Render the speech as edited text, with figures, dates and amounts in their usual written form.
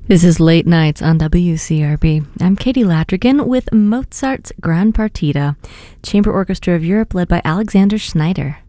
This is Late Nights on WCRB. I'm Katie Ladrigan with Mozart's Gran Partita, Chamber Orchestra of Europe led by Alexander Schneider.